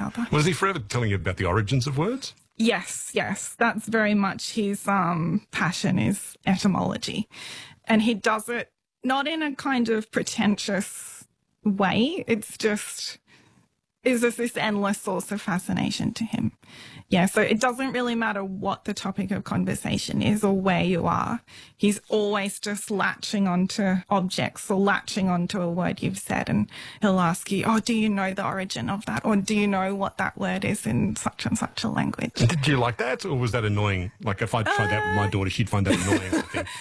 other. Was he forever telling you about the origins of words? Yes. That's very much his passion, is etymology. And he does it not in a kind of pretentious way. It's just this endless source of fascination to him. Yeah, so it doesn't really matter what the topic of conversation is or where you are. He's always just latching onto objects or latching onto a word you've said, and he'll ask you, oh, do you know the origin of that? Or do you know what that word is in such and such a language? Did you like that, or was that annoying? Like, if I tried that with my daughter, she'd find that annoying, I think.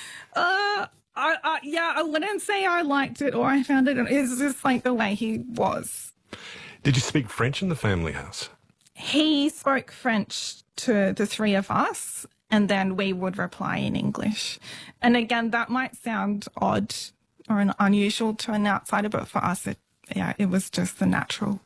Yeah, I wouldn't say I liked it or I found it. It's just like the way he was. Did you speak French in the family house? He spoke French to the three of us, and then we would reply in English. And again, that might sound odd or unusual to an outsider, but for us, it was just the natural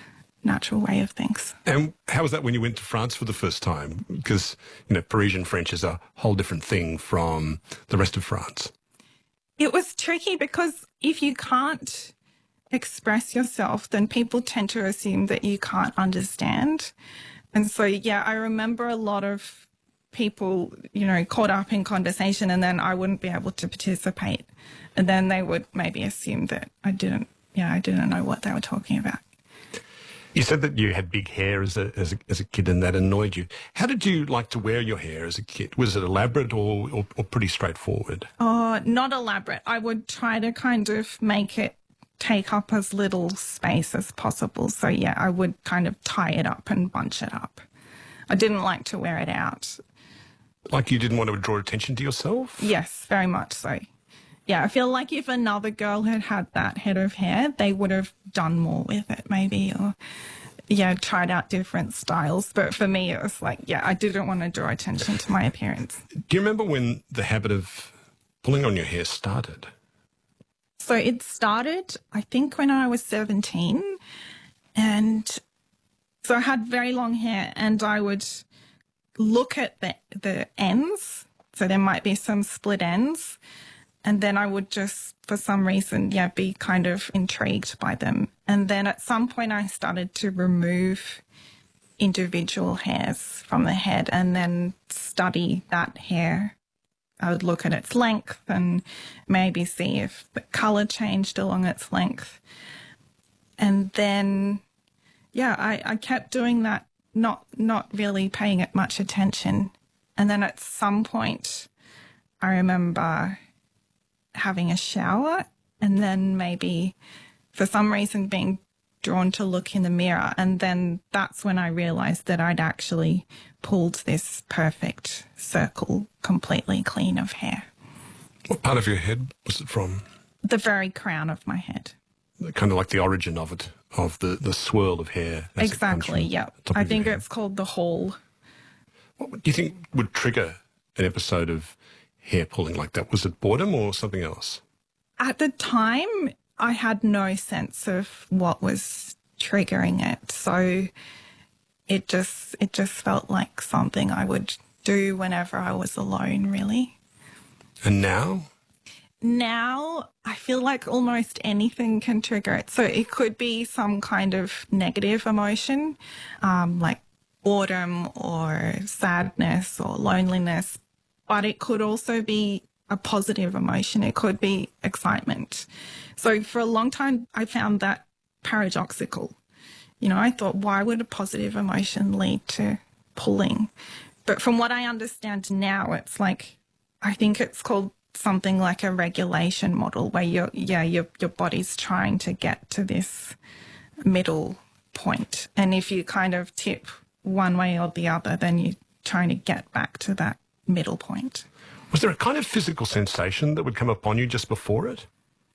way of things. And how was that when you went to France for the first time? Because, Parisian French is a whole different thing from the rest of France. It was tricky because if you can't express yourself, then people tend to assume that you can't understand. And so, I remember a lot of people, caught up in conversation, and then I wouldn't be able to participate. And then they would maybe assume that I didn't know what they were talking about. You said that you had big hair as a kid, and that annoyed you. How did you like to wear your hair as a kid? Was it elaborate or pretty straightforward? Oh, not elaborate. I would try to kind of make it take up as little space as possible. So, I would kind of tie it up and bunch it up. I didn't like to wear it out. Like you didn't want to draw attention to yourself? Yes, very much so. Yeah, I feel like if another girl had that head of hair, they would have done more with it maybe, or, tried out different styles. But for me, it was like, I didn't want to draw attention to my appearance. Do you remember when the habit of pulling on your hair started? So it started, I think, when I was 17. And so I had very long hair, and I would look at the ends. So there might be some split ends. And then I would just, for some reason, be kind of intrigued by them. And then at some point I started to remove individual hairs from the head and then study that hair. I would look at its length and maybe see if the colour changed along its length. And then, I kept doing that, not really paying it much attention. And then at some point I remember having a shower and then maybe for some reason being drawn to look in the mirror. And then that's when I realised that I'd actually pulled this perfect circle completely clean of hair. What part of your head was it from? The very crown of my head. Kind of like the origin of it, of the swirl of hair. Exactly, yeah. I think it's called the hall. What do you think would trigger an episode of hair pulling like that? Was it boredom or something else? At the time, I had no sense of what was triggering it. So it just felt like something I would do whenever I was alone, really. And now? Now, I feel like almost anything can trigger it. So it could be some kind of negative emotion, like boredom or sadness or loneliness. But it could also be a positive emotion. It could be excitement. So for a long time, I found that paradoxical. I thought, why would a positive emotion lead to pulling? But from what I understand now, it's like, I think it's called something like a regulation model where your body's trying to get to this middle point. And if you kind of tip one way or the other, then you're trying to get back to that middle point. Was there a kind of physical sensation that would come upon you just before it?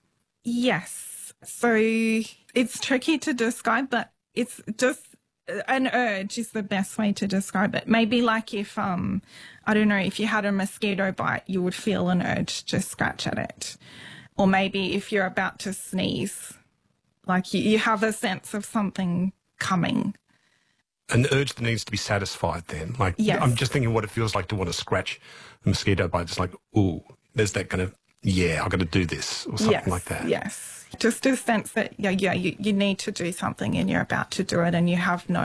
Yes. So it's tricky to describe, but it's just an urge is the best way to describe it. Maybe like if, I don't know, if you had a mosquito bite, you would feel an urge to scratch at it. Or maybe if you're about to sneeze, like you have a sense of something coming. An urge that needs to be satisfied then. Like, yes. I'm just thinking what it feels like to want to scratch a mosquito bite. It's like, ooh, there's that kind of, I've got to do this or something like that. Yes. Just a sense that, you need to do something and you're about to do it and you have no